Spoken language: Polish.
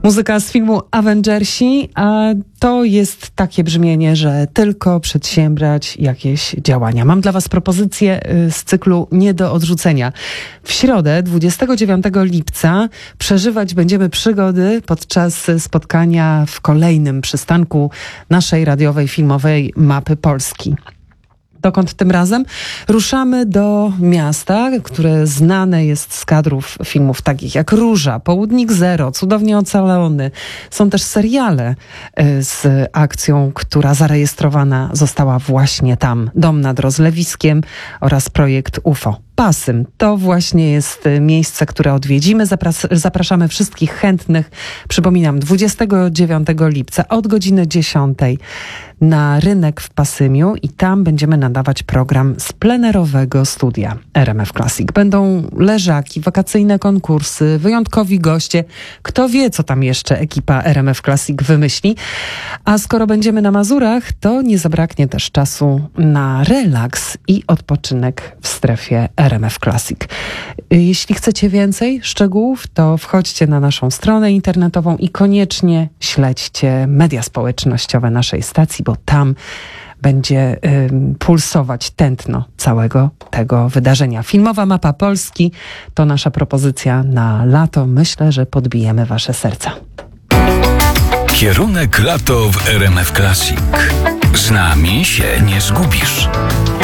Muzyka z filmu Avengersi, a to jest takie brzmienie, że tylko przedsiębrać jakieś działania. Mam dla Was propozycję z cyklu Nie do odrzucenia. W środę, 29 lipca, przeżywać będziemy przygody podczas spotkania w kolejnym przystanku naszej radiowej, filmowej Mapy Polski. Dokąd tym razem? Ruszamy do miasta, które znane jest z kadrów filmów takich jak Róża, Południk Zero, Cudownie Ocalony. Są też seriale z akcją, która zarejestrowana została właśnie tam. Dom nad Rozlewiskiem oraz projekt UFO. Pasym. To właśnie jest miejsce, które odwiedzimy. Zapraszamy wszystkich chętnych. Przypominam, 29 lipca od godziny 10 na rynek w Pasymiu i tam będziemy nadawać program z plenerowego studia RMF Classic. Będą leżaki, wakacyjne konkursy, wyjątkowi goście. Kto wie, co tam jeszcze ekipa RMF Classic wymyśli. A skoro będziemy na Mazurach, to nie zabraknie też czasu na relaks i odpoczynek w strefie RMF Classic. Jeśli chcecie więcej szczegółów, to wchodźcie na naszą stronę internetową i koniecznie śledźcie media społecznościowe naszej stacji, bo tam będzie pulsować tętno całego tego wydarzenia. Filmowa Mapa Polski to nasza propozycja na lato. Myślę, że podbijemy Wasze serca. Kierunek lato w RMF Classic. Z nami się nie zgubisz.